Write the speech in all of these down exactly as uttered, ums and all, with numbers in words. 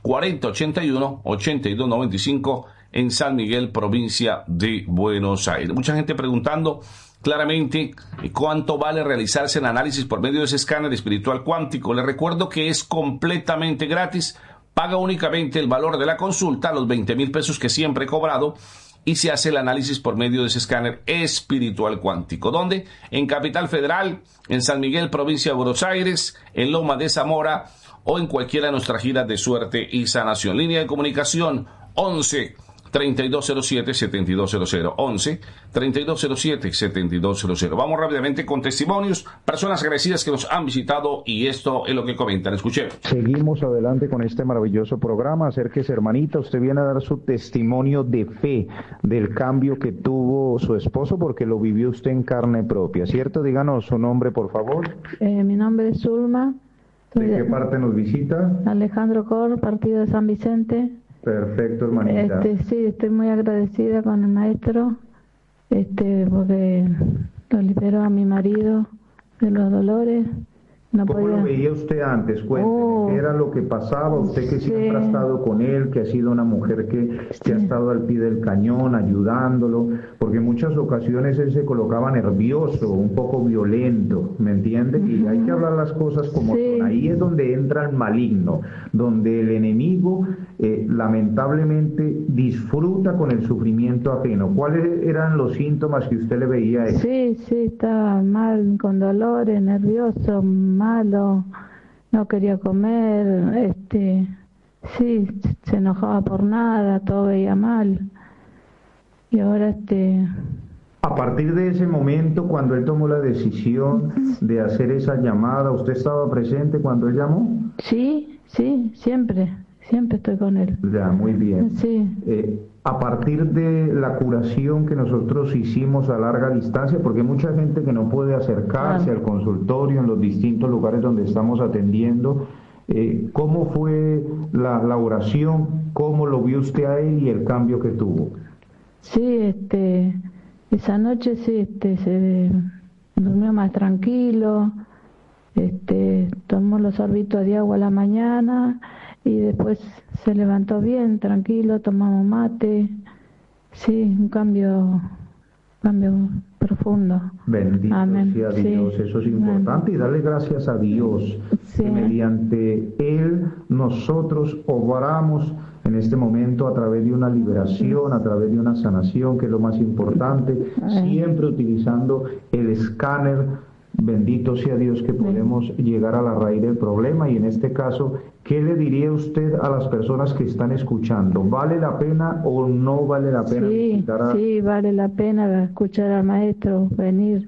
cuarenta ochenta y uno, ochenta y dos noventa y cinco en San Miguel, provincia de Buenos Aires. Mucha gente preguntando claramente cuánto vale realizarse el análisis por medio de ese escáner espiritual cuántico. Les recuerdo que es completamente gratis, paga únicamente el valor de la consulta, los veinte mil pesos que siempre he cobrado, y se hace el análisis por medio de ese escáner espiritual cuántico. ¿Dónde? En Capital Federal, en San Miguel, provincia de Buenos Aires, en Loma de Zamora o en cualquiera de nuestras giras de suerte y sanación. Línea de comunicación once, treinta y dos cero siete, setenta y dos cero cero, once, treinta y dos cero siete, setenta y dos cero cero. Vamos rápidamente con testimonios, personas agradecidas que nos han visitado, y esto es lo que comentan. Escuchemos. Seguimos adelante con este maravilloso programa. Acérquese, hermanita, usted viene a dar su testimonio de fe del cambio que tuvo su esposo, porque lo vivió usted en carne propia, ¿cierto? Díganos su nombre, por favor. Eh, mi nombre es Zulma. ¿De qué parte nos visita? Alejandro Cor, partido de San Vicente. Perfecto, hermanita. Este, sí, estoy muy agradecida con el maestro, este, porque lo liberó a mi marido de los dolores. No ¿Cómo podía... lo veía usted antes? Cuénteme, oh, ¿qué era lo que pasaba? Usted que sí. siempre ha estado con él, que ha sido una mujer que, Sí. que ha estado al pie del cañón, ayudándolo, porque en muchas ocasiones él se colocaba nervioso, un poco violento, ¿me entiende? Uh-huh. Y hay que hablar las cosas como sí. son. Ahí es donde entra el maligno, donde el enemigo eh, lamentablemente disfruta con el sufrimiento ajeno. ¿Cuáles eran los síntomas que usted le veía a él? Sí, sí, estaba mal, con dolores, nervioso, malo, no quería comer, este, sí, se enojaba por nada, todo veía mal. Y ahora este... A partir de ese momento, cuando él tomó la decisión de hacer esa llamada, ¿usted estaba presente cuando él llamó? Sí, sí, siempre, siempre estoy con él. Ya, muy bien. Sí. Eh, a partir de la curación que nosotros hicimos a larga distancia, porque hay mucha gente que no puede acercarse Claro. al consultorio en los distintos lugares donde estamos atendiendo, eh, ¿cómo fue la, la oración? ¿Cómo lo vio usted a él y el cambio que tuvo? Sí, este, esa noche sí, este, se durmió más tranquilo, este, tomó los sorbitos de agua a la mañana y después se levantó bien, tranquilo, tomamos mate, sí, un cambio, cambio profundo. Bendito Amén. sea Dios, Sí. eso es importante. Amén. Y darle gracias a Dios, sí. que mediante Él nosotros obramos en este momento a través de una liberación, a través de una sanación, que es lo más importante, siempre utilizando el escáner. Bendito sea Dios que podemos llegar a la raíz del problema. Y en este caso, ¿qué le diría usted a las personas que están escuchando? ¿Vale la pena o no vale la pena? Sí, a... sí, vale la pena escuchar al maestro, venir.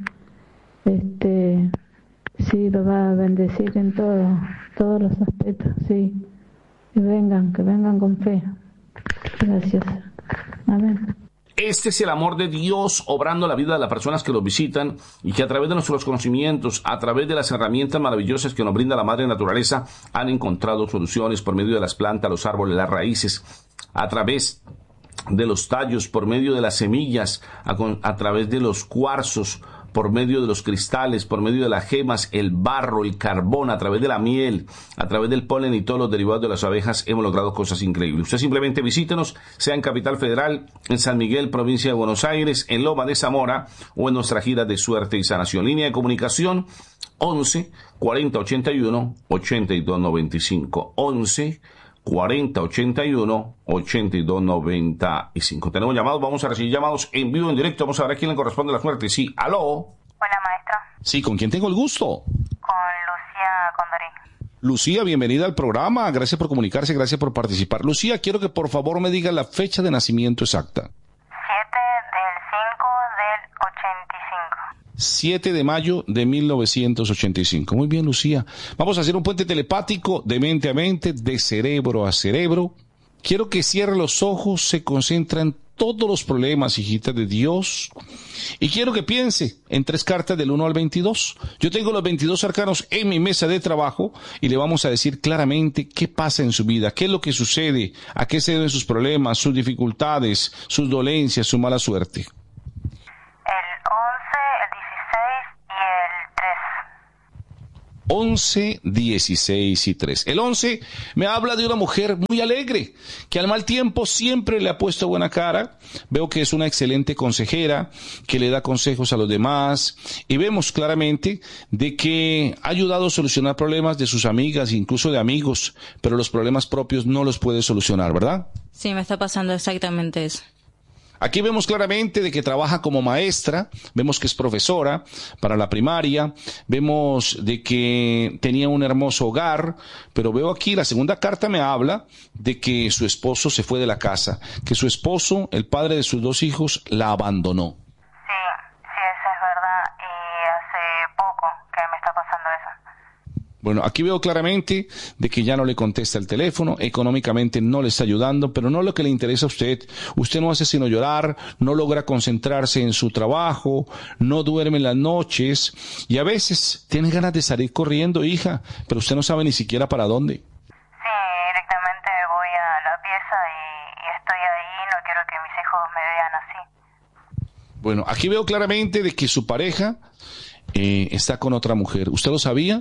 Este, sí, lo va a bendecir en todo, todos los aspectos, sí. Que vengan, que vengan con fe. Gracias. Amén. Este es el amor de Dios obrando la vida de las personas que los visitan, y que a través de nuestros conocimientos, a través de las herramientas maravillosas que nos brinda la Madre Naturaleza, han encontrado soluciones por medio de las plantas, los árboles, las raíces, a través de los tallos, por medio de las semillas, a, a través de los cuarzos, por medio de los cristales, por medio de las gemas, el barro, el carbón, a través de la miel, a través del polen y todos los derivados de las abejas, hemos logrado cosas increíbles. Usted simplemente visítenos, sea en Capital Federal, en San Miguel, provincia de Buenos Aires, en Loma de Zamora o en nuestra gira de suerte y sanación. Línea de comunicación once, cuarenta ochenta y uno, ochenta y dos noventa y cinco. once, cuarenta ochenta y uno, ochenta y dos noventa y cinco. Tenemos llamados, vamos a recibir llamados en vivo, en directo. Vamos a ver a quién le corresponde la suerte. Sí, aló. Hola, maestro. Sí, ¿con quién tengo el gusto? Con Lucía Condorín. Lucía, bienvenida al programa. Gracias por comunicarse, gracias por participar. Lucía, quiero que por favor me diga la fecha de nacimiento exacta. siete del cinco del ochenta y cinco. siete de mayo de mil novecientos ochenta y cinco. Muy bien, Lucía. Vamos a hacer un puente telepático de mente a mente, de cerebro a cerebro. Quiero que cierre los ojos, se concentre en todos los problemas, hijita de Dios. Y quiero que piense en tres cartas del uno al veintidós. Yo tengo los veintidós arcanos en mi mesa de trabajo y le vamos a decir claramente qué pasa en su vida, qué es lo que sucede, a qué se deben sus problemas, sus dificultades, sus dolencias, su mala suerte. El once, el dieciséis y el tres. once, dieciséis y tres. El once me habla de una mujer muy alegre, que al mal tiempo siempre le ha puesto buena cara. Veo que es una excelente consejera, que le da consejos a los demás, y vemos claramente de que ha ayudado a solucionar problemas de sus amigas, incluso de amigos, pero los problemas propios no los puede solucionar, ¿verdad? Sí, me está pasando exactamente eso. Aquí vemos claramente de que trabaja como maestra, vemos que es profesora para la primaria, vemos de que tenía un hermoso hogar, pero veo aquí la segunda carta me habla de que su esposo se fue de la casa, que su esposo, el padre de sus dos hijos, la abandonó. Sí, sí, eso es verdad, y hace poco que me está pasando eso. Bueno, aquí veo claramente de que ya no le contesta el teléfono, económicamente no le está ayudando, pero no es lo que le interesa a usted. Usted no hace sino llorar, no logra concentrarse en su trabajo, no duerme en las noches y a veces tiene ganas de salir corriendo, hija, pero usted no sabe ni siquiera para dónde. Sí, directamente voy a la pieza y, y estoy ahí, no quiero que mis hijos me vean así. Bueno, aquí veo claramente de que su pareja eh, está con otra mujer. ¿Usted lo sabía?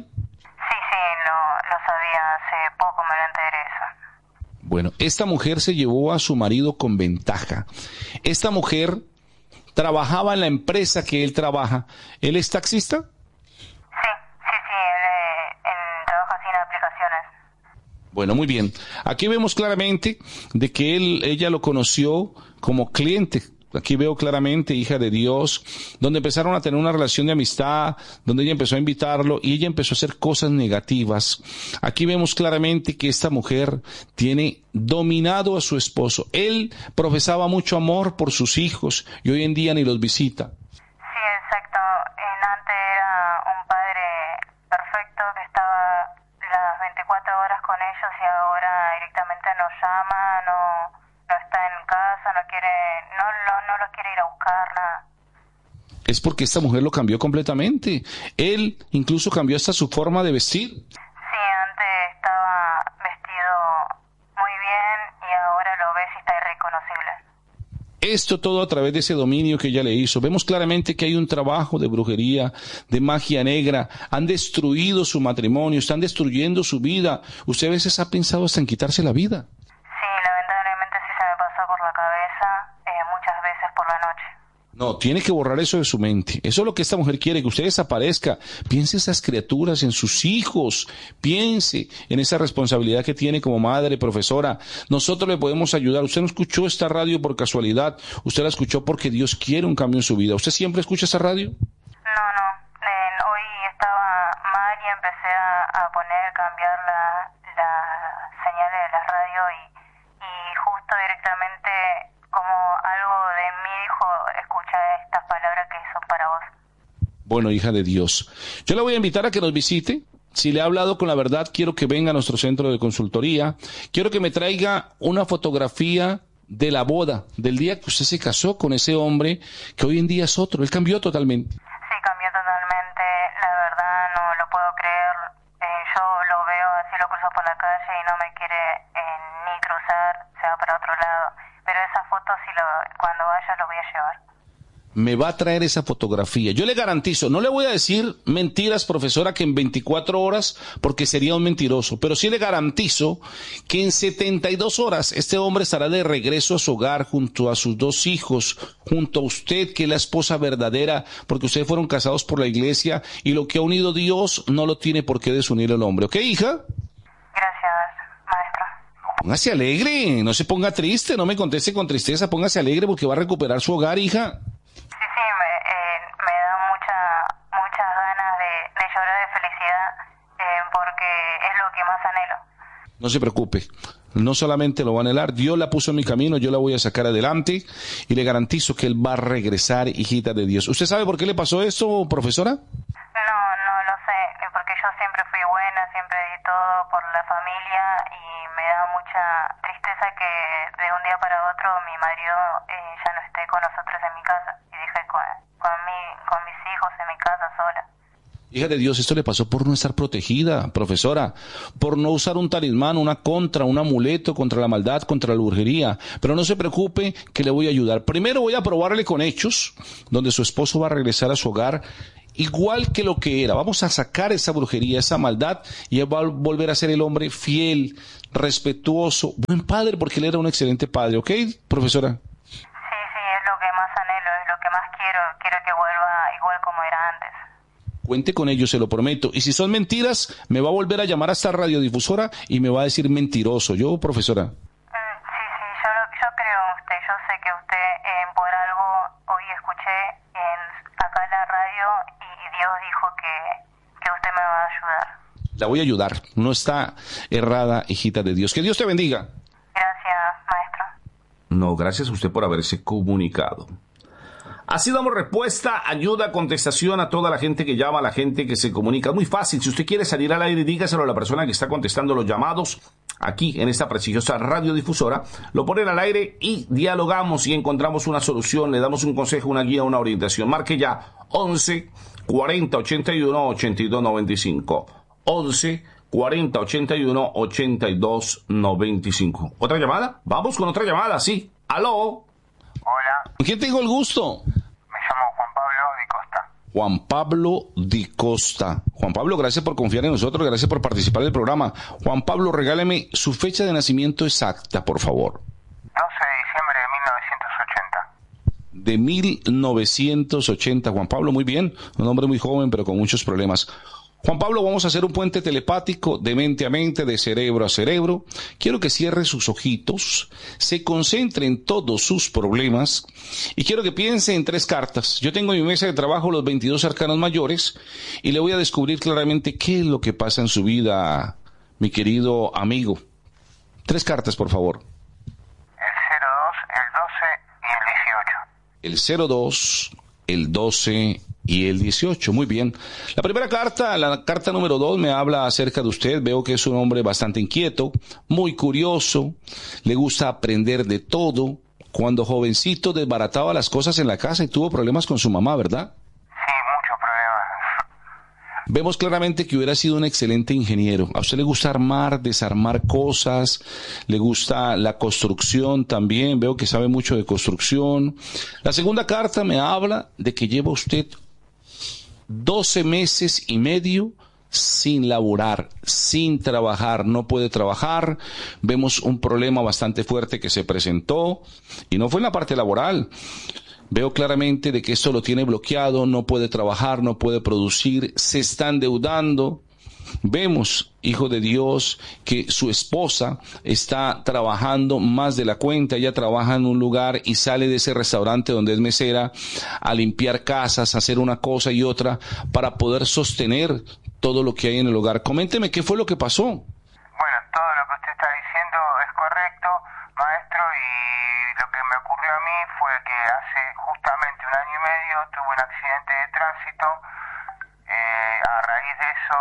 Hace poco me lo enteré eso. Bueno, esta mujer se llevó a su marido con ventaja. Esta mujer trabajaba en la empresa que él trabaja. ¿Él es taxista? Sí, sí, sí, él eh, en, trabaja sin aplicaciones. Bueno, muy bien. Aquí vemos claramente de que él, ella lo conoció como cliente. Aquí veo claramente, hija de Dios, donde empezaron a tener una relación de amistad, donde ella empezó a invitarlo y ella empezó a hacer cosas negativas. Aquí vemos claramente que esta mujer tiene dominado a su esposo. Él profesaba mucho amor por sus hijos y hoy en día ni los visita. Sí, exacto. En antes era un padre perfecto que estaba las veinticuatro horas con ellos y ahora directamente nos llama, no... no está en casa, no quiere, no, no, no lo quiere ir a buscar, nada. Es porque esta mujer lo cambió completamente. Él incluso cambió hasta su forma de vestir. Sí, antes estaba vestido muy bien y ahora lo ves y está irreconocible. Esto todo a través de ese dominio que ella le hizo. Vemos claramente que hay un trabajo de brujería, de magia negra. Han destruido su matrimonio, están destruyendo su vida. Usted a veces ha pensado hasta en quitarse la vida. Por la cabeza eh, muchas veces por la noche. No, tiene que borrar eso de su mente. Eso es lo que esta mujer quiere, que usted desaparezca. Piense en esas criaturas, en sus hijos. Piense en esa responsabilidad que tiene como madre, profesora. Nosotros le podemos ayudar. Usted no escuchó esta radio por casualidad. Usted la escuchó porque Dios quiere un cambio en su vida. ¿Usted siempre escucha esa radio? No, no. Eh, hoy estaba mal y empecé a, a poner, cambiar la, la señales de la radio y y justo directamente como algo de mi hijo escucha estas palabras que son para vos. Bueno, hija de Dios, yo la voy a invitar a que nos visite. Si le ha hablado con la verdad, quiero que venga a nuestro centro de consultoría. Quiero que me traiga una fotografía de la boda, del día que usted se casó con ese hombre que hoy en día es otro. Él cambió totalmente. Sí, cambió totalmente. La verdad no lo puedo creer. Eh, yo lo veo así, lo cruzo por la calle y no me quiere eh, ni cruzar, se va para otro lado. Pero esa foto, si lo, cuando vaya, lo voy a llevar. Me va a traer esa fotografía. Yo le garantizo, no le voy a decir mentiras, profesora, que en veinticuatro horas, porque sería un mentiroso, pero sí le garantizo que en setenta y dos horas este hombre estará de regreso a su hogar junto a sus dos hijos, junto a usted, que es la esposa verdadera, porque ustedes fueron casados por la iglesia y lo que ha unido Dios no lo tiene por qué desunir el hombre. ¿Ok, hija? Gracias, maestro. Póngase alegre, no se ponga triste, no me conteste con tristeza, póngase alegre porque va a recuperar su hogar, hija. Sí, me, eh, me da mucha, muchas ganas de, de llorar de felicidad eh, porque es lo que más anhelo. No se preocupe, no solamente lo va a anhelar, Dios la puso en mi camino, yo la voy a sacar adelante y le garantizo que Él va a regresar, hijita de Dios. ¿Usted sabe por qué le pasó esto, profesora? No, no lo sé, porque yo siempre fui buena, siempre di todo por la familia y me da mucha tristeza que de un día para otro mi marido eh, ya no esté con nosotros en mi casa y deje con, con, mi, con mis hijos en mi casa sola. Hija de Dios, esto le pasó por no estar protegida, profesora, por no usar un talismán, una contra, un amuleto contra la maldad, contra la brujería. Pero no se preocupe que le voy a ayudar. Primero voy a probarle con hechos, donde su esposo va a regresar a su hogar igual que lo que era. Vamos a sacar esa brujería, esa maldad, y él va a volver a ser el hombre fiel, respetuoso, buen padre, porque él era un excelente padre. ¿Ok, profesora? Sí, sí, es lo que más anhelo, es lo que más quiero. Quiero que vuelva igual como era antes. Cuente con ello, se lo prometo. Y si son mentiras, me va a volver a llamar a esta radiodifusora y me va a decir mentiroso. ¿Yo, profesora? Mm, sí, sí, yo, yo creo en usted. Yo sé que usted, eh, por algo, hoy escuché en, acá en la radio y Dios dijo que, que usted me va a ayudar. La voy a ayudar. No está errada, hijita de Dios. Que Dios te bendiga. Gracias, maestro. No, gracias a usted por haberse comunicado. Así damos respuesta, ayuda, contestación a toda la gente que llama, a la gente que se comunica. Muy fácil, si usted quiere salir al aire, dígaselo a la persona que está contestando los llamados aquí en esta prestigiosa radiodifusora. Lo ponen al aire y dialogamos y encontramos una solución, le damos un consejo, una guía, una orientación. Marque ya once cuarenta ochenta y uno ochenta y dos noventa y cinco. once cuarenta ochenta y uno ochenta y dos noventa y cinco. ¿Otra llamada? Vamos con otra llamada, sí. ¿Aló? Hola, ¿Con quién tengo el gusto? me llamo Juan Pablo Di Costa. Juan Pablo Di Costa. Juan Pablo, gracias por confiar en nosotros, gracias por participar del programa. Juan Pablo, regáleme su fecha de nacimiento exacta, por favor. doce de diciembre de mil novecientos ochenta. De mil novecientos ochenta, Juan Pablo, muy bien. Un hombre muy joven, pero con muchos problemas. Juan Pablo, vamos a hacer un puente telepático de mente a mente, de cerebro a cerebro. Quiero que cierre sus ojitos, se concentre en todos sus problemas y quiero que piense en tres cartas. Yo tengo en mi mesa de trabajo los veintidós arcanos mayores y le voy a descubrir claramente qué es lo que pasa en su vida, mi querido amigo. Tres cartas, por favor. El cero dos, el doce y el dieciocho. El cero dos, el doce y el dieciocho, muy bien. La primera carta, la carta número dos, me habla acerca de usted. Veo que es un hombre bastante inquieto, muy curioso, le gusta aprender de todo. Cuando jovencito desbarataba las cosas en la casa y tuvo problemas con su mamá, ¿verdad? Sí, muchos problemas. Vemos claramente que hubiera sido un excelente ingeniero. A usted le gusta armar, desarmar cosas, le gusta la construcción también. Veo que sabe mucho de construcción. La segunda carta me habla de que lleva usted doce meses y medio sin laborar, sin trabajar, no puede trabajar. Vemos un problema bastante fuerte que se presentó y no fue en la parte laboral. Veo claramente de que esto lo tiene bloqueado, no puede trabajar, no puede producir, se está endeudando. Vemos, hijo de Dios, que su esposa está trabajando más de la cuenta. Ella trabaja en un lugar y sale de ese restaurante donde es mesera a limpiar casas, a hacer una cosa y otra para poder sostener todo lo que hay en el hogar. Coménteme qué fue lo que pasó. Bueno, todo lo que usted está diciendo es correcto, maestro, y lo que me ocurrió a mí fue que hace justamente un año y medio tuve un accidente de tránsito. Eh, a raíz de eso,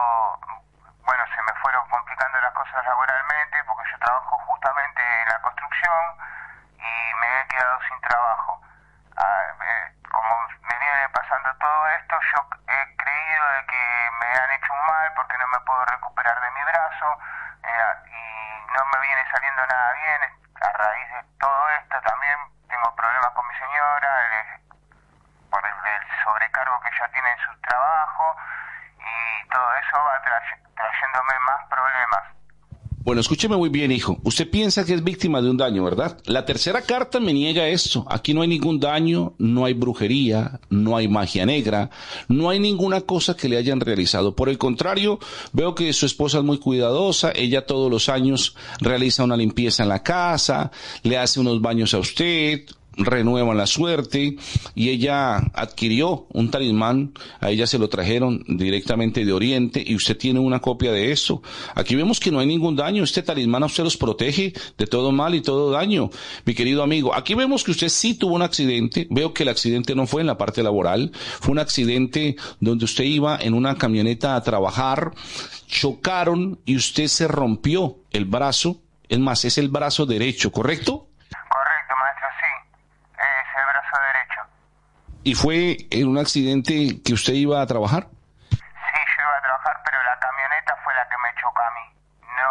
bueno, se me fueron complicando las cosas laboralmente porque yo trabajo justamente en la construcción y me he quedado sin trabajo. Ah, eh, como me viene pasando todo esto, yo he creído de que me han hecho un mal porque no me puedo recuperar de mi brazo eh, y no me viene saliendo nada bien. A raíz de todo esto también tengo problemas con mi señora, el, por el, el sobrecargo que ella tiene en su trabajo y todo eso va tra- trayéndome más problemas. Bueno, escúcheme muy bien, hijo. Usted piensa que es víctima de un daño, ¿verdad? La tercera carta me niega esto. Aquí no hay ningún daño, no hay brujería, no hay magia negra, no hay ninguna cosa que le hayan realizado. Por el contrario, veo que su esposa es muy cuidadosa. Ella todos los años realiza una limpieza en la casa, le hace unos baños a usted, renuevan la suerte y ella adquirió un talismán, a ella se lo trajeron directamente de Oriente y usted tiene una copia de eso. Aquí vemos que no hay ningún daño, este talismán a usted los protege de todo mal y todo daño, mi querido amigo. Aquí vemos que usted sí tuvo un accidente, veo que el accidente no fue en la parte laboral, fue un accidente donde usted iba en una camioneta a trabajar, chocaron y usted se rompió el brazo, es más, es el brazo derecho, ¿correcto? Correcto, maestro, sí. Es el brazo derecho. ¿Y fue en un accidente que usted iba a trabajar? Sí, yo iba a trabajar, pero la camioneta fue la que me chocó a mí.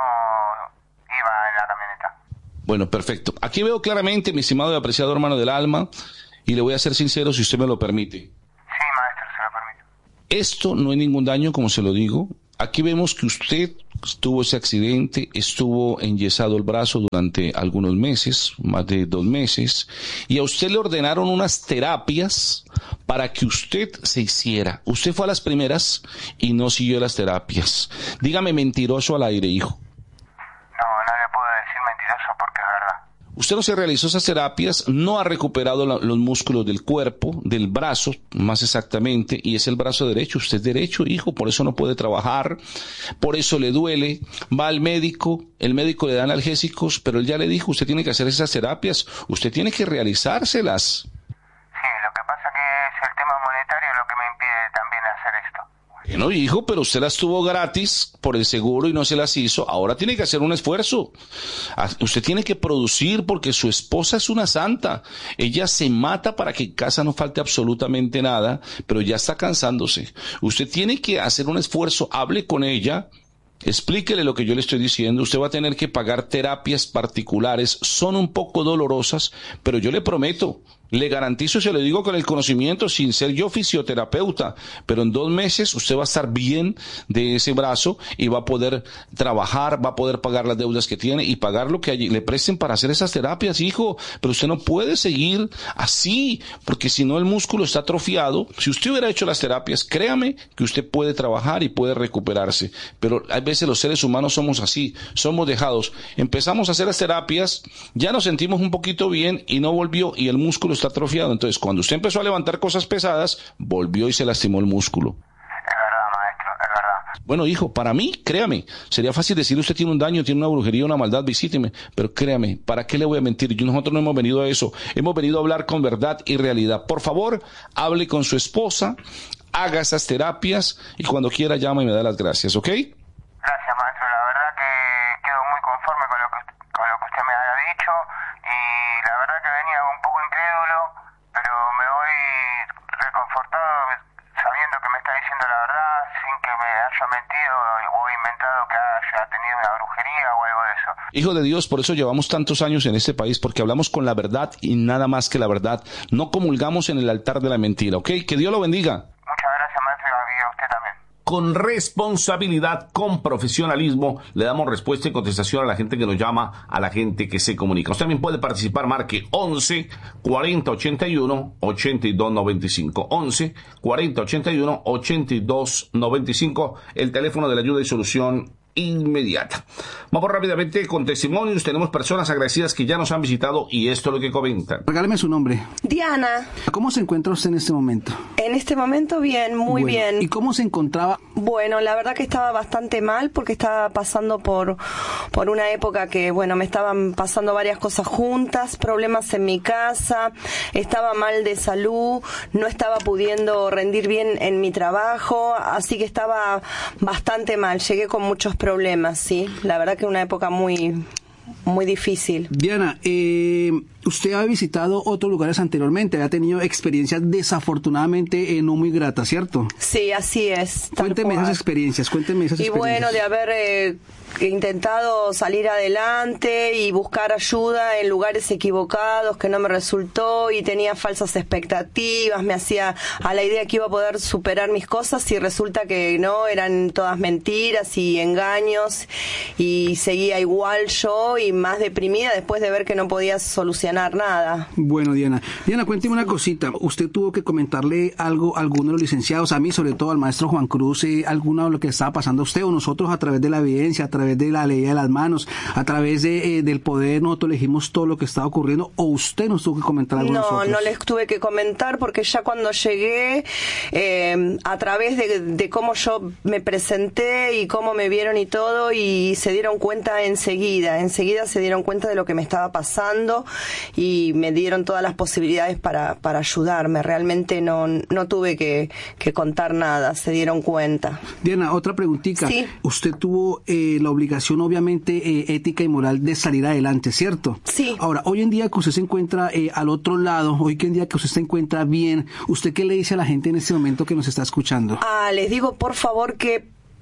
No iba en la camioneta. Bueno, perfecto. Aquí veo claramente, mi estimado y apreciado hermano del alma, y le voy a ser sincero si usted me lo permite. Sí, maestro, se lo permito. Esto no es ningún daño, como se lo digo. Aquí vemos que usted tuvo ese accidente, estuvo enyesado el brazo durante algunos meses, más de dos meses, y a usted le ordenaron unas terapias para que usted se hiciera. Usted fue a las primeras y no siguió las terapias. Dígame mentiroso al aire, hijo. No, no le puedo decir mentiroso porque es verdad. Usted no se realizó esas terapias, no ha recuperado la, los músculos del cuerpo, del brazo, más exactamente, y es el brazo derecho. Usted es derecho, hijo, por eso no puede trabajar, por eso le duele. Va al médico, el médico le da analgésicos, pero él ya le dijo, usted tiene que hacer esas terapias, usted tiene que realizárselas. Sí, lo que pasa que es el tema monetario lo que me impide también hacer esto. Bueno, hijo, pero usted las tuvo gratis por el seguro y no se las hizo. Ahora tiene que hacer un esfuerzo. Usted tiene que producir porque su esposa es una santa. Ella se mata para que en casa no falte absolutamente nada, pero ya está cansándose. Usted tiene que hacer un esfuerzo. Hable con ella. Explíquele lo que yo le estoy diciendo. Usted va a tener que pagar terapias particulares. Son un poco dolorosas, pero yo le prometo, le garantizo, se lo digo con el conocimiento, sin ser yo fisioterapeuta, pero en dos meses usted va a estar bien de ese brazo y va a poder trabajar, va a poder pagar las deudas que tiene y pagar lo que allí le presten para hacer esas terapias, hijo. Pero usted no puede seguir así, porque si no el músculo está atrofiado. Si usted hubiera hecho las terapias, créame que usted puede trabajar y puede recuperarse. Pero a veces los seres humanos somos así, somos dejados. Empezamos a hacer las terapias, ya nos sentimos un poquito bien y no volvió y el músculo está atrofiado. Entonces, cuando usted empezó a levantar cosas pesadas, volvió y se lastimó el músculo. Es verdad, maestro, es verdad. Bueno, hijo, para mí, créame, sería fácil decir usted tiene un daño, tiene una brujería, una maldad, visíteme, pero créame, ¿para qué le voy a mentir? Yo, nosotros no hemos venido a eso, hemos venido a hablar con verdad y realidad. Por favor, hable con su esposa, haga esas terapias y cuando quiera llama y me da las gracias, ¿ok? Gracias, maestro. La verdad que quedo muy conforme con lo que, con lo que usted me haya dicho y la verdad que venía un poco incrédulo, pero me voy reconfortado sabiendo que me está diciendo la verdad sin que me haya mentido o inventado que haya tenido una brujería o algo de eso. Hijo de Dios, por eso llevamos tantos años en este país, porque hablamos con la verdad y nada más que la verdad. No comulgamos en el altar de la mentira, ¿ok? Que Dios lo bendiga. Muchas gracias, maestro, y a usted también. Con responsabilidad, con profesionalismo, le damos respuesta y contestación a la gente que nos llama, a la gente que se comunica. Usted también puede participar, marque once cuarenta ochenta y uno ochenta y dos noventa y cinco. once cuarenta ochenta y uno ochenta y dos noventa y cinco, el teléfono de la ayuda y solución inmediata. Vamos rápidamente con testimonios. Tenemos personas agradecidas que ya nos han visitado y esto es lo que comentan. Regáleme su nombre. Diana. ¿Cómo se encuentra usted en este momento? En este momento bien, muy Bueno, bien. ¿y cómo se encontraba? Bueno, la verdad que estaba bastante mal porque estaba pasando por, por una época que, bueno, me estaban pasando varias cosas juntas, problemas en mi casa, estaba mal de salud, no estaba pudiendo rendir bien en mi trabajo, así que estaba bastante mal. Llegué con muchos problemas, sí. La verdad que una época muy, muy difícil. Diana, eh, usted ha visitado otros lugares anteriormente, había tenido experiencias desafortunadamente eh, no muy gratas, ¿cierto? Sí, así es. Cuénteme esas experiencias, cuénteme esas y experiencias. Y bueno, de haber eh, intentado salir adelante y buscar ayuda en lugares equivocados que no me resultó y tenía falsas expectativas, me hacía a la idea que iba a poder superar mis cosas y resulta que no, eran todas mentiras y engaños y seguía igual yo y más deprimida después de ver que no podía solucionar nada. Bueno, Diana, Diana, cuénteme una cosita. Usted tuvo que comentarle algo a alguno de los licenciados, a mí, sobre todo al maestro Juan Cruz, eh, alguna de lo que estaba pasando a usted o nosotros a través de la evidencia, a través de la ley de las manos, a través de, eh, del poder, nosotros elegimos todo lo que estaba ocurriendo, o usted nos tuvo que comentar algo a No, nosotros. no les tuve que comentar porque ya cuando llegué, eh, a través de, de cómo yo me presenté y cómo me vieron y todo, y se dieron cuenta enseguida, enseguida se dieron cuenta de lo que me estaba pasando y me dieron todas las posibilidades para, para ayudarme. Realmente no, no tuve que, que contar nada, se dieron cuenta. Diana, otra preguntita. Sí. Usted tuvo eh, la obligación, obviamente, eh, ética y moral de salir adelante, ¿cierto? Sí. Ahora, hoy en día que usted se encuentra eh, al otro lado, hoy en día que usted se encuentra bien, ¿usted qué le dice a la gente en este momento que nos está escuchando? Ah, les digo, por favor, que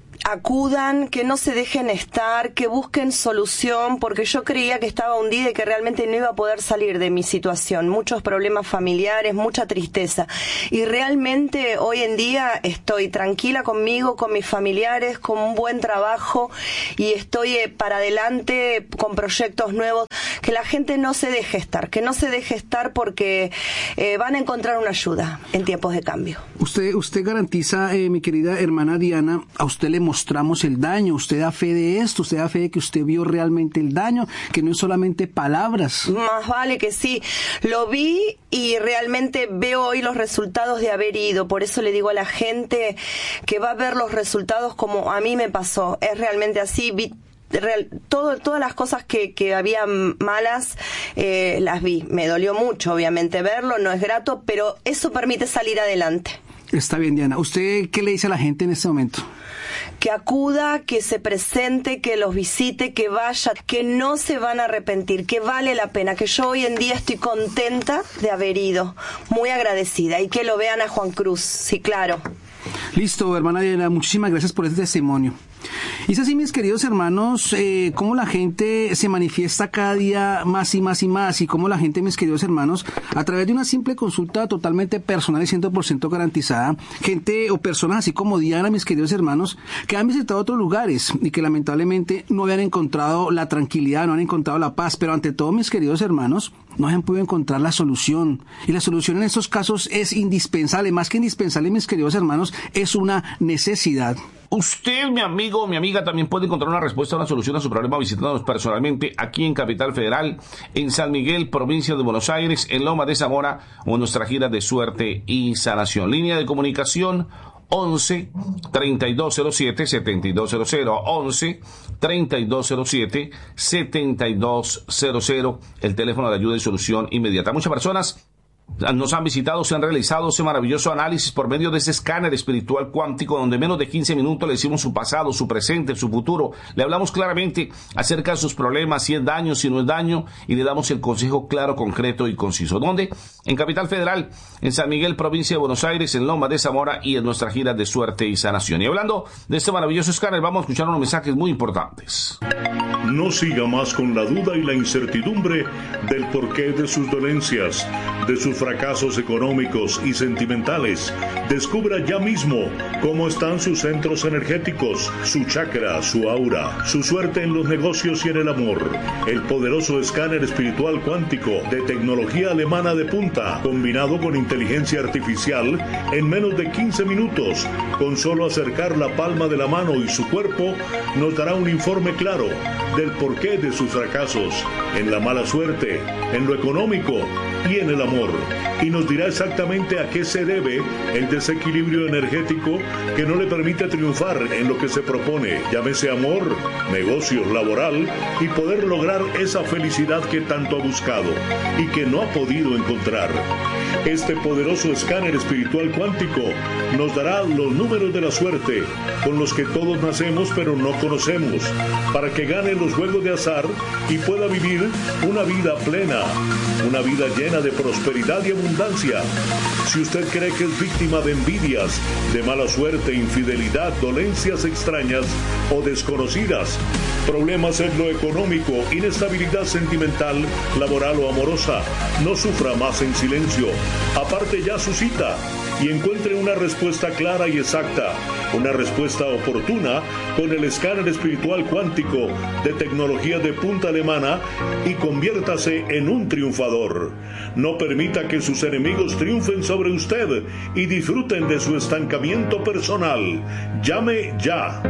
acudan, que no se dejen estar, que busquen solución, porque yo creía que estaba hundida y que realmente no iba a poder salir de mi situación. Muchos problemas familiares, mucha tristeza. Y realmente hoy en día estoy tranquila conmigo, con mis familiares, con un buen trabajo y estoy eh, para adelante con proyectos nuevos. Que la gente no se deje estar, que no se deje estar porque eh, van a encontrar una ayuda en tiempos de cambio. Usted, usted garantiza, eh, mi querida hermana Diana, a usted le mostramos el daño, usted da fe de esto, usted da fe de que usted vio realmente el daño, que no es solamente palabras. Más vale que sí, lo vi y realmente veo hoy los resultados de haber ido, por eso le digo a la gente que va a ver los resultados como a mí me pasó, es realmente así, vi Real, todo, todas las cosas que, que había malas eh, las vi, me dolió mucho obviamente verlo, no es grato, pero eso permite salir adelante. Está bien, Diana. ¿Usted qué le dice a la gente en este momento? Que acuda, que se presente, que los visite, que vaya, que no se van a arrepentir, que vale la pena, que yo hoy en día estoy contenta de haber ido, muy agradecida, y que lo vean a Juan Cruz, sí, claro. Listo, hermana Diana, muchísimas gracias por este testimonio. Y es así, mis queridos hermanos, eh, cómo la gente se manifiesta cada día más y más y más, y cómo la gente, mis queridos hermanos, a través de una simple consulta totalmente personal y cien por ciento garantizada, gente o personas así como Diana, mis queridos hermanos, que han visitado otros lugares y que lamentablemente no habían encontrado la tranquilidad, no han encontrado la paz, pero ante todo, mis queridos hermanos, no han podido encontrar la solución. Y la solución en estos casos es indispensable, más que indispensable, mis queridos hermanos, es una necesidad. Usted, mi amigo o mi amiga, también puede encontrar una respuesta, una solución a su problema visitándonos personalmente aquí en Capital Federal, en San Miguel, provincia de Buenos Aires, en Loma de Zamora, o en nuestra gira de suerte y sanación. Línea de comunicación once, treinta y dos cero siete, setenta y dos cero cero, once, treinta y dos cero siete, setenta y dos cero cero, el teléfono de ayuda y solución inmediata. Muchas personas nos han visitado, se han realizado ese maravilloso análisis por medio de ese escáner espiritual cuántico, donde en menos de quince minutos le decimos su pasado, su presente, su futuro. Le hablamos claramente acerca de sus problemas, si es daño, si no es daño, y le damos el consejo claro, concreto y conciso. ¿Dónde? En Capital Federal, en San Miguel, provincia de Buenos Aires, en Loma de Zamora y en nuestra gira de suerte y sanación. Y hablando de este maravilloso escáner, vamos a escuchar unos mensajes muy importantes. No siga más con la duda y la incertidumbre del porqué de sus dolencias, de sus fracasos económicos y sentimentales. Descubra ya mismo cómo están sus centros energéticos, su chakra, su aura, su suerte en los negocios y en el amor. El poderoso escáner espiritual cuántico de tecnología alemana de punta, combinado con inteligencia artificial, en menos de quince minutos, con solo acercar la palma de la mano y su cuerpo, nos dará un informe claro del porqué de sus fracasos, en la mala suerte, en lo económico y en el amor, y nos dirá exactamente a qué se debe el desequilibrio energético que no le permite triunfar en lo que se propone, llámese amor, negocios, laboral, y poder lograr esa felicidad que tanto ha buscado y que no ha podido encontrar. Este poderoso escáner espiritual cuántico nos dará los números de la suerte con los que todos nacemos pero no conocemos, para que gane los juegos de azar y pueda vivir una vida plena, una vida llena de prosperidad y abundancia. Si usted cree que es víctima de envidias, de mala suerte, infidelidad, dolencias extrañas o desconocidas, problemas en lo económico, inestabilidad sentimental, laboral o amorosa, no sufra más en silencio. Aparte ya su cita y encuentre una respuesta clara y exacta, una respuesta oportuna con el escáner espiritual cuántico de tecnología de punta alemana y conviértase en un triunfador. No permita que sus enemigos triunfen sobre usted y disfruten de su estancamiento personal. Llame ya.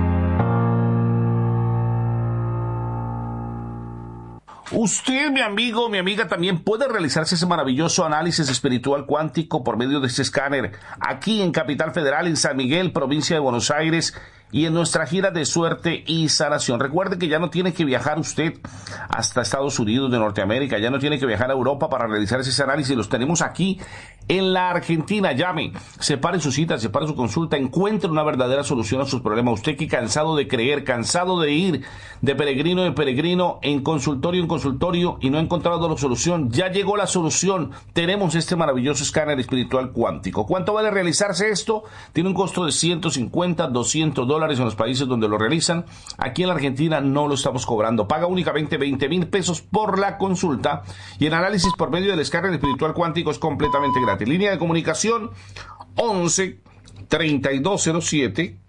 Usted, mi amigo, mi amiga, también puede realizarse ese maravilloso análisis espiritual cuántico por medio de ese escáner aquí en Capital Federal, en San Miguel, provincia de Buenos Aires, y en nuestra gira de suerte y sanación. Recuerde que ya no tiene que viajar usted hasta Estados Unidos de Norteamérica, ya no tiene que viajar a Europa para realizar ese análisis. Los tenemos aquí en la Argentina. Llame, separe su cita, separe su consulta, encuentre una verdadera solución a sus problemas. Usted que cansado de creer, cansado de ir de peregrino en peregrino, en consultorio en consultorio y no ha encontrado la solución, ya llegó la solución. Tenemos este maravilloso escáner espiritual cuántico. ¿Cuánto vale realizarse esto? Tiene un costo de ciento cincuenta, doscientos dólares en los países donde lo realizan. Aquí en la Argentina no lo estamos cobrando. Paga únicamente veinte mil pesos por la consulta y el análisis por medio del escáner espiritual cuántico es completamente gratis. Línea de comunicación once, treinta y dos cero siete,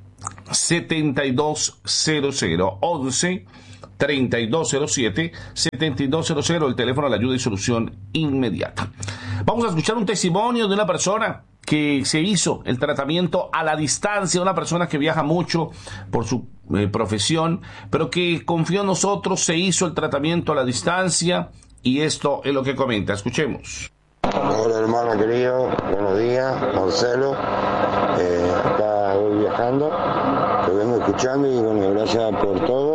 setenta y dos cero cero. once, treinta y dos cero siete, setenta y dos cero cero, el teléfono de la ayuda y solución inmediata. Vamos a escuchar un testimonio de una persona que se hizo el tratamiento a la distancia, una persona que viaja mucho por su eh, profesión, pero que confió en nosotros, se hizo el tratamiento a la distancia y esto es lo que comenta. Escuchemos. Hola hermano querido, buenos días, Marcelo, eh, acá voy viajando, te vengo escuchando y bueno, gracias por todo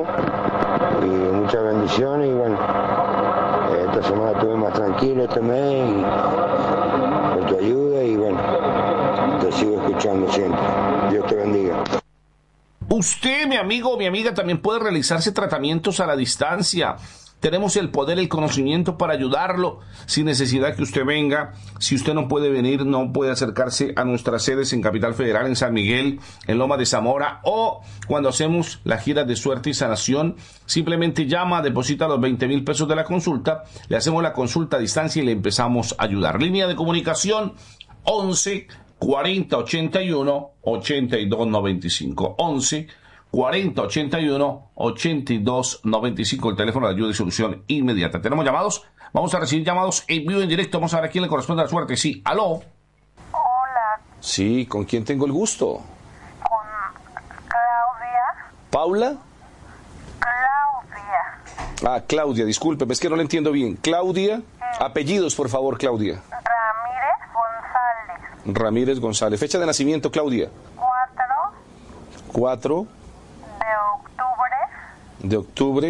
y muchas bendiciones y bueno, eh, esta semana estuve más tranquilo este mes y por tu ayuda y bueno, te sigo escuchando siempre, Dios te bendiga. Usted, mi amigo o mi amiga, también puede realizarse tratamientos a la distancia. Tenemos el poder, el conocimiento para ayudarlo sin necesidad que usted venga. Si usted no puede venir, no puede acercarse a nuestras sedes en Capital Federal, en San Miguel, en Loma de Zamora o cuando hacemos la gira de suerte y sanación, simplemente llama, deposita los veinte mil pesos de la consulta, le hacemos la consulta a distancia y le empezamos a ayudar. Línea de comunicación once, cuarenta, ochenta y uno, ochenta y dos noventa y cinco. once, cuarenta, ochenta y uno, ochenta y dos noventa y cinco, el teléfono de ayuda y solución inmediata. ¿Tenemos llamados? Vamos a recibir llamados en vivo, en directo. Vamos a ver a quién le corresponde la suerte. Sí, aló. Hola. Sí, ¿con quién tengo el gusto? Con Claudia. ¿Paula? Claudia. Ah, Claudia, discúlpeme, es que no le entiendo bien. Claudia, sí. Apellidos, por favor, Claudia. Ramírez González. Ramírez González. Fecha de nacimiento, Claudia. Cuatro. Cuatro. De octubre. De octubre.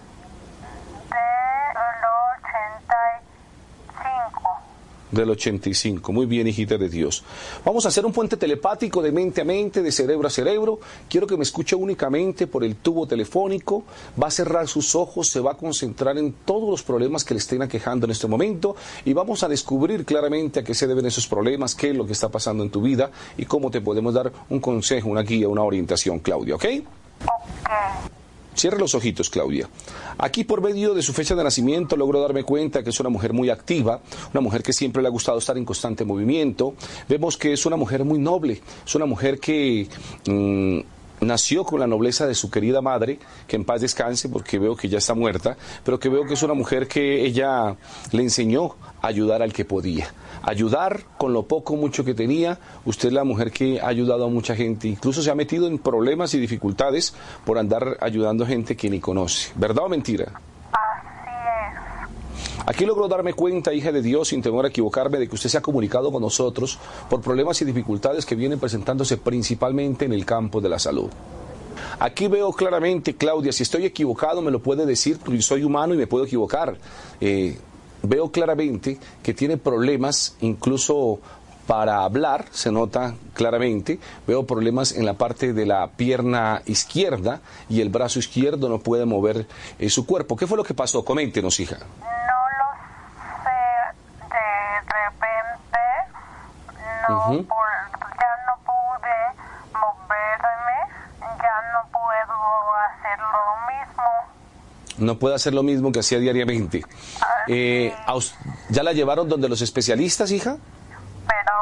Del ochenta y cinco. Del ochenta y cinco. Muy bien, hijita de Dios. Vamos a hacer un puente telepático de mente a mente, de cerebro a cerebro. Quiero que me escuche únicamente por el tubo telefónico. Va a cerrar sus ojos, se va a concentrar en todos los problemas que le estén aquejando en este momento y vamos a descubrir claramente a qué se deben esos problemas, qué es lo que está pasando en tu vida y cómo te podemos dar un consejo, una guía, una orientación, Claudia, ¿ok? Ok. Cierre los ojitos, Claudia. Aquí por medio de su fecha de nacimiento logro darme cuenta que es una mujer muy activa, una mujer que siempre le ha gustado estar en constante movimiento. Vemos que es una mujer muy noble, es una mujer que mmm, nació con la nobleza de su querida madre, que en paz descanse porque veo que ya está muerta, pero que veo que es una mujer que ella le enseñó a ayudar al que podía. Ayudar con lo poco mucho que tenía. Usted es la mujer que ha ayudado a mucha gente, incluso se ha metido en problemas y dificultades por andar ayudando a gente que ni conoce. ¿Verdad o mentira? Así es. Aquí logro darme cuenta, hija de Dios, sin temor a equivocarme, de que usted se ha comunicado con nosotros por problemas y dificultades que vienen presentándose principalmente en el campo de la salud. Aquí veo claramente, Claudia, si estoy equivocado me lo puede decir, porque soy humano y me puedo equivocar. Eh, veo claramente que tiene problemas incluso para hablar, se nota claramente. Veo problemas en la parte de la pierna izquierda y el brazo izquierdo no puede mover eh, su cuerpo. ¿Qué fue lo que pasó? Coméntenos, hija. No lo sé, de repente no, Uh-huh. por, ya no pude moverme, ya no puedo hacer lo mismo. No puede hacer lo mismo que hacía diariamente. Eh, ¿a us- ¿Ya la llevaron donde los especialistas, hija? Pero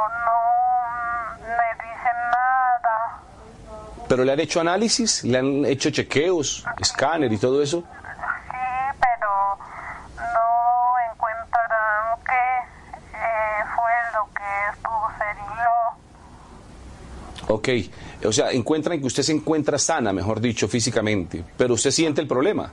no me dicen nada. ¿Pero le han hecho análisis? ¿Le han hecho chequeos, escáner y todo eso? Sí, pero no encuentran qué eh, fue lo que sucedió. Ok, o sea, encuentran que usted se encuentra sana, mejor dicho, físicamente, pero usted siente el problema.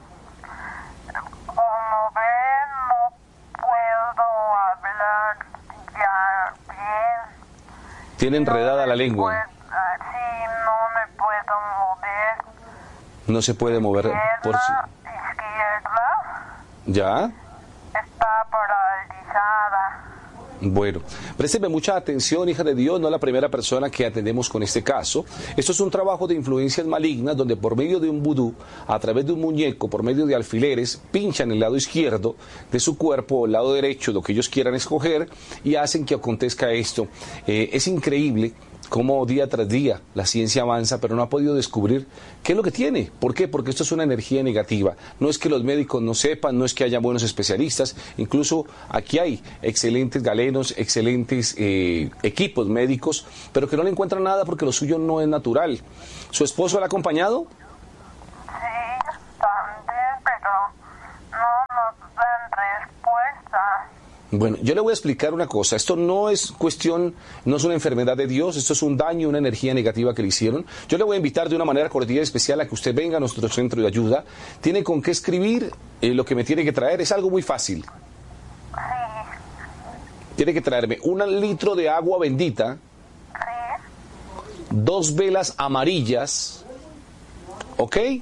Como ven, no puedo hablar ya bien. Tiene enredada la lengua, Pues, sí, no me puedo mover. no se puede mover por sí. Izquierda ¿Ya? está paralizada. Bueno, présteme mucha atención, hija de Dios, no es la primera persona que atendemos con este caso. Esto es un trabajo de influencias malignas donde por medio de un vudú, a través de un muñeco, por medio de alfileres, pinchan el lado izquierdo de su cuerpo o el lado derecho, lo que ellos quieran escoger, y hacen que acontezca esto. Eh, es increíble cómo día tras día la ciencia avanza, pero no ha podido descubrir qué es lo que tiene. ¿Por qué? Porque esto es una energía negativa. No es que los médicos no sepan, no es que haya buenos especialistas, incluso aquí hay excelentes galenos, excelentes eh, equipos médicos, pero que no le encuentran nada porque lo suyo no es natural. ¿Su esposo le ha acompañado? Sí, también, pero no nos dan respuesta. Bueno, yo le voy a explicar una cosa. Esto no es cuestión, no es una enfermedad de Dios, esto es un daño, una energía negativa que le hicieron. Yo le voy a invitar de una manera cordial y especial a que usted venga a nuestro centro de ayuda. Tiene con qué escribir eh, lo que me tiene que traer. Es algo muy fácil. Sí. Tiene que traerme un litro de agua bendita, Sí. dos velas amarillas, ¿ok? Sí.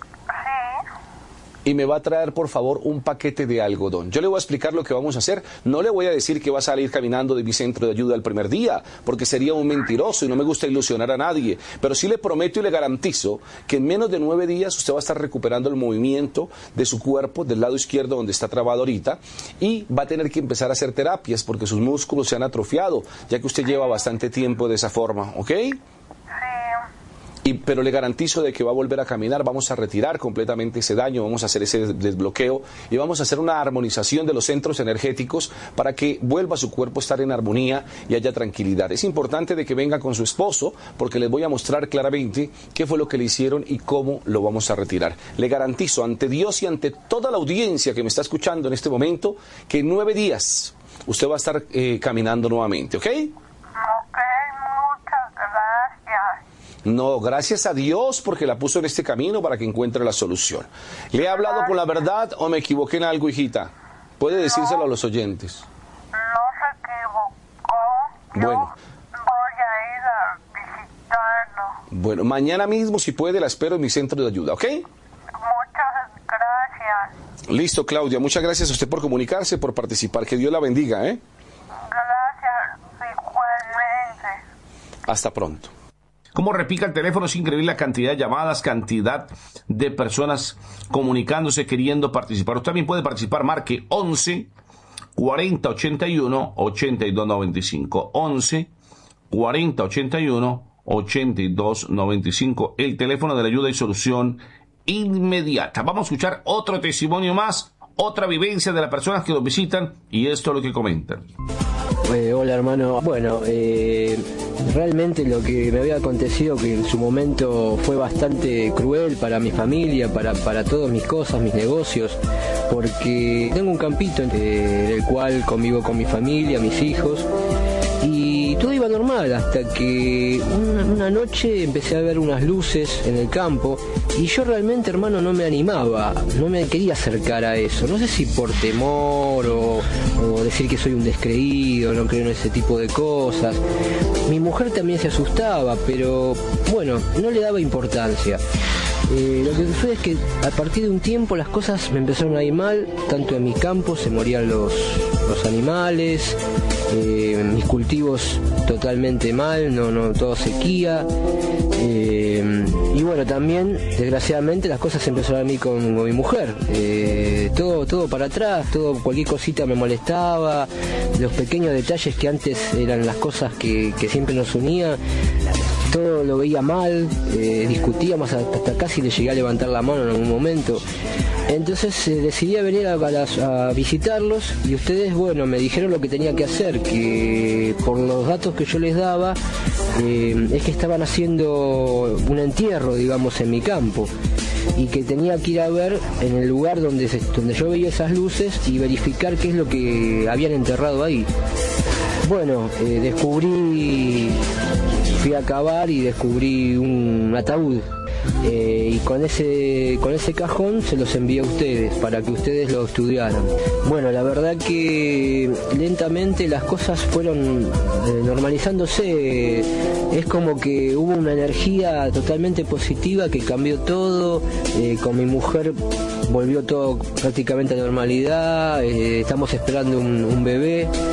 Y me va a traer, por favor, un paquete de algodón. Yo le voy a explicar lo que vamos a hacer. No le voy a decir que va a salir caminando de mi centro de ayuda el primer día, porque sería un mentiroso y no me gusta ilusionar a nadie. Pero sí le prometo y le garantizo que en menos de nueve días usted va a estar recuperando el movimiento de su cuerpo, del lado izquierdo donde está trabado ahorita, y va a tener que empezar a hacer terapias porque sus músculos se han atrofiado, ya que usted lleva bastante tiempo de esa forma, ¿ok? Y, pero le garantizo de que va a volver a caminar, vamos a retirar completamente ese daño, vamos a hacer ese desbloqueo y vamos a hacer una armonización de los centros energéticos para que vuelva su cuerpo a estar en armonía y haya tranquilidad. Es importante de que venga con su esposo porque les voy a mostrar claramente qué fue lo que le hicieron y cómo lo vamos a retirar. Le garantizo ante Dios y ante toda la audiencia que me está escuchando en este momento que en nueve días usted va a estar eh, caminando nuevamente, ¿ok? Ok, muchas gracias. No, gracias a Dios porque la puso en este camino para que encuentre la solución. ¿Le he hablado con la verdad o me equivoqué en algo, hijita? Puede decírselo a los oyentes. No se equivocó. Bueno. Yo voy a ir a visitarlo. Bueno, mañana mismo, si puede, la espero en mi centro de ayuda, ¿ok? Muchas gracias. Listo, Claudia. Muchas gracias a usted por comunicarse, por participar. Que Dios la bendiga, ¿eh? Gracias, igualmente. Hasta pronto. Como repica el teléfono, es increíble la cantidad de llamadas, cantidad de personas comunicándose, queriendo participar. Usted también puede participar, marque once cuarenta ochenta y uno ochenta y dos noventa y cinco. once cuarenta ochenta y uno ochenta y dos noventa y cinco. El teléfono de la ayuda y solución inmediata. Vamos a escuchar otro testimonio más, otra vivencia de las personas que nos visitan y esto es lo que comentan. Eh, hola hermano, bueno, eh, realmente lo que me había acontecido que en su momento fue bastante cruel para mi familia, para, para todas mis cosas, mis negocios, porque tengo un campito eh, en el cual convivo con mi familia, mis hijos, y todo iba normal hasta que una, una noche empecé a ver unas luces en el campo y yo realmente, hermano, no me animaba, no me quería acercar a eso. No sé si por temor o, o decir que soy un descreído, no creo en ese tipo de cosas. Mi mujer también se asustaba, pero bueno, no le daba importancia. Eh, lo que sucede es que a partir de un tiempo las cosas me empezaron a ir mal, tanto en mi campo se morían los, los animales, eh, mis cultivos totalmente mal, no, no, todo sequía, eh, y bueno, también desgraciadamente las cosas empezaron a mí con, con mi mujer, eh, todo, todo para atrás, todo, cualquier cosita me molestaba, los pequeños detalles que antes eran las cosas que, que siempre nos unían, todo lo veía mal, eh, discutíamos hasta, hasta casi le llegué a levantar la mano en algún momento. Entonces eh, decidí venir a, a, a visitarlos y ustedes, bueno, me dijeron lo que tenía que hacer, que por los datos que yo les daba, eh, es que estaban haciendo un entierro, digamos, en mi campo y que tenía que ir a ver en el lugar donde, se, donde yo veía esas luces y verificar qué es lo que habían enterrado ahí. Bueno, eh, descubrí... Fui a cavar y descubrí un ataúd eh, y con ese con ese cajón se los envié a ustedes para que ustedes lo estudiaran. Bueno, la verdad que lentamente las cosas fueron eh, normalizándose. Es como que hubo una energía totalmente positiva que cambió todo. Eh, con mi mujer volvió todo prácticamente a normalidad. Eh, estamos esperando un, un bebé.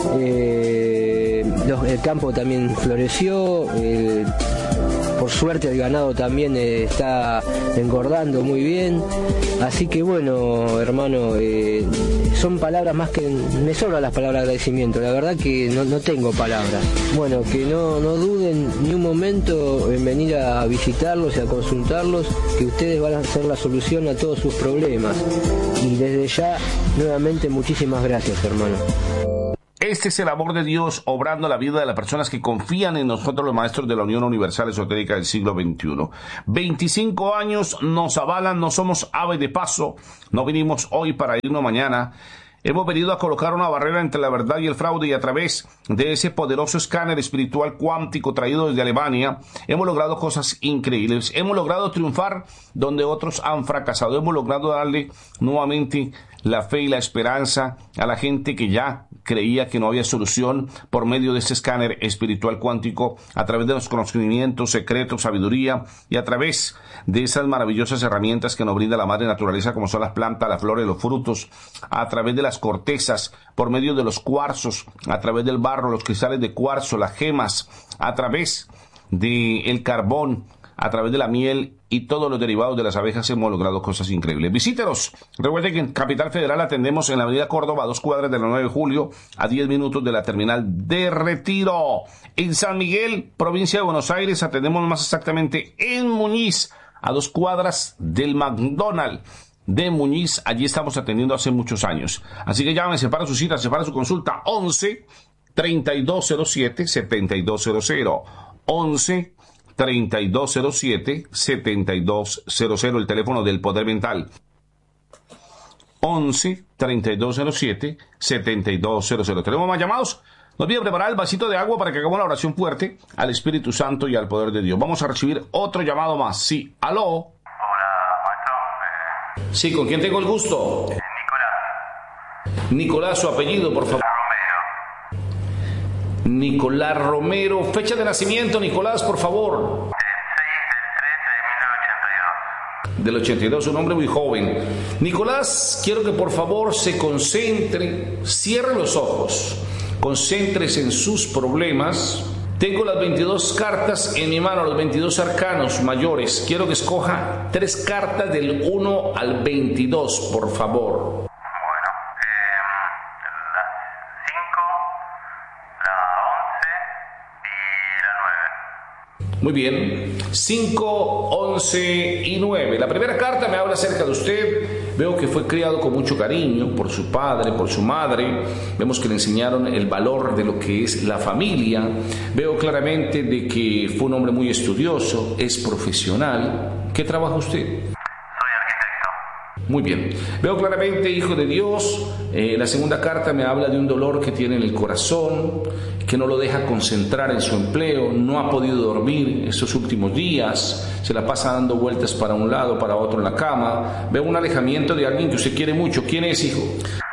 Eh, los, el campo también floreció. Eh, por suerte el ganado también eh, está engordando muy bien. Así que bueno, hermano, eh, son palabras más que... Me sobran las palabras de agradecimiento. La verdad que no, no tengo palabras. Bueno, que no, no duden ni un momento en venir a visitarlos y a consultarlos, que ustedes van a ser la solución a todos sus problemas. Y desde ya, nuevamente, muchísimas gracias, hermano. Este es el amor de Dios obrando la vida de las personas que confían en nosotros, los maestros de la Unión Universal Esotérica del siglo veintiuno. veinticinco años nos avalan, no somos ave de paso, no vinimos hoy para irnos mañana. Hemos venido a colocar una barrera entre la verdad y el fraude, y a través de ese poderoso escáner espiritual cuántico traído desde Alemania, hemos logrado cosas increíbles. Hemos logrado triunfar donde otros han fracasado. Hemos logrado darle nuevamente la fe y la esperanza a la gente que ya creía que no había solución por medio de ese escáner espiritual cuántico, a través de los conocimientos, secretos, sabiduría, y a través de esas maravillosas herramientas que nos brinda la madre naturaleza, como son las plantas, las flores, los frutos, a través de las cortezas, por medio de los cuarzos, a través del barro, los cristales de cuarzo, las gemas, a través del carbón, a través de la miel y todos los derivados de las abejas. Hemos logrado cosas increíbles. Visítenos. Recuerden que en Capital Federal atendemos en la avenida Córdoba, a dos cuadras de la nueve de julio, a diez minutos de la terminal de Retiro. En San Miguel, provincia de Buenos Aires, atendemos más exactamente en Muñiz, a dos cuadras del McDonald's de Muñiz. Allí estamos atendiendo hace muchos años. Así que llámense para su cita, separa su consulta, once, treinta y dos cero siete, setenta y dos cero cero. once, treinta y dos cero siete, setenta y dos cero cero, el teléfono del Poder Mental. once, treinta y dos cero siete, setenta y dos cero cero. ¿Tenemos más llamados? No olviden preparar el vasito de agua para que hagamos la oración fuerte al Espíritu Santo y al poder de Dios. Vamos a recibir otro llamado más. Sí, aló. Hola, maestro. Eh... Sí, ¿con quién tengo el gusto? Eh, Nicolás. Nicolás, su apellido, por favor. Romero. Nicolás Romero. Fecha de nacimiento, Nicolás, por favor. El seis del tres de mil novecientos ochenta y dos. Del ochenta y dos, un hombre muy joven. Nicolás, quiero que por favor se concentre, cierre los ojos, concéntrese en sus problemas. Tengo las veintidós cartas en mi mano, los veintidós arcanos mayores. Quiero que escoja tres cartas del uno al veintidós, por favor. Bueno, eh, la cinco, la once y la nueve. Muy bien. cinco, once y nueve. La primera carta me habla acerca de usted. Veo que fue criado con mucho cariño por su padre, por su madre. Vemos que le enseñaron el valor de lo que es la familia. Veo claramente de que fue un hombre muy estudioso, es profesional. ¿Qué trabaja usted? Soy arquitecto. Muy bien. Veo claramente, hijo de Dios. Eh, la segunda carta me habla de un dolor que tiene en el corazón, que no lo deja concentrar en su empleo, no ha podido dormir estos últimos días, se la pasa dando vueltas para un lado, para otro en la cama. Veo un alejamiento de alguien que usted quiere mucho. ¿Quién es, hijo?